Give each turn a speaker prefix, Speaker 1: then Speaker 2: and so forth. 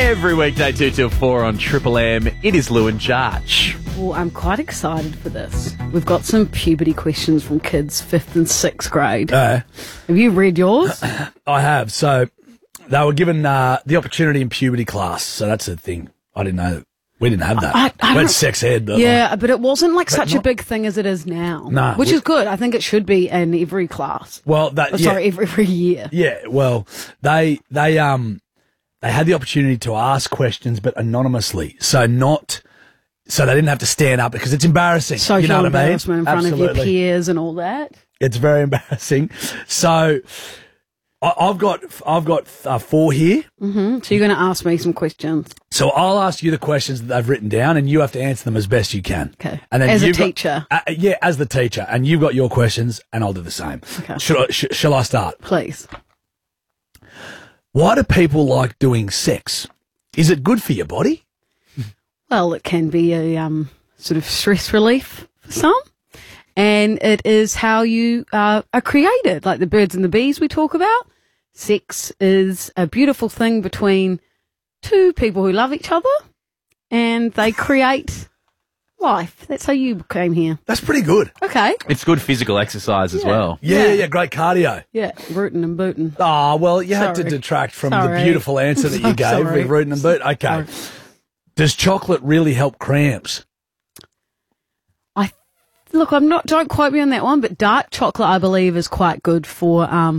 Speaker 1: Every weekday 2 till 4 on Triple M, it is Lou and Jarch.
Speaker 2: Well, I'm quite excited for this. We've got some puberty questions from kids 5th and 6th grade. Have you read yours?
Speaker 3: I have. So they were given the opportunity in puberty class. So that's a thing. I didn't know. We didn't have that.
Speaker 2: I
Speaker 3: we had
Speaker 2: don't-
Speaker 3: sex ed. But
Speaker 2: Yeah, but it wasn't like such a
Speaker 3: not-
Speaker 2: big thing as it is now.
Speaker 3: No,
Speaker 2: which is good. I think it should be in every class.
Speaker 3: well, that,
Speaker 2: Every year.
Speaker 3: Yeah, well, they had the opportunity to ask questions, but anonymously. So they didn't have to stand up because it's embarrassing.
Speaker 2: Social
Speaker 3: you know what I mean?
Speaker 2: embarrassment in front of your peers and all that.
Speaker 3: It's very embarrassing. So I've got 4 here.
Speaker 2: So you're going to ask me some questions.
Speaker 3: So I'll ask you the questions that they've written down, and you have to answer them as best you can.
Speaker 2: Okay.
Speaker 3: And then
Speaker 2: As a
Speaker 3: you've got-
Speaker 2: teacher.
Speaker 3: as the teacher, and you've got your questions, and I'll do the same.
Speaker 2: Okay.
Speaker 3: Shall I start?
Speaker 2: Please.
Speaker 3: Why do people like doing sex? Is it good for your body?
Speaker 2: Well, it can be a sort of stress relief for some. And it is how you are created, like the birds and the bees we talk about. Sex is a beautiful thing between two people who love each other, and they create life. That's how you came here.
Speaker 3: That's pretty good.
Speaker 2: Okay.
Speaker 1: It's good physical exercise as well.
Speaker 3: Yeah, great cardio.
Speaker 2: Yeah, rootin' and bootin'.
Speaker 3: Oh, well, you had to
Speaker 2: Sorry.
Speaker 3: detract from
Speaker 2: Sorry.
Speaker 3: the beautiful answer that you gave
Speaker 2: Sorry.
Speaker 3: with rootin' and boot. Okay.
Speaker 2: Sorry.
Speaker 3: Does chocolate really help cramps?
Speaker 2: Look, don't quote me on that one, but dark chocolate, I believe, is quite good for